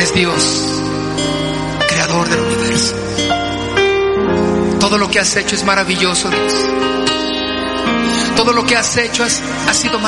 eres Dios, creador del universo. Todo lo que has hecho es maravilloso, Dios. Todo lo que has hecho ha sido maravilloso.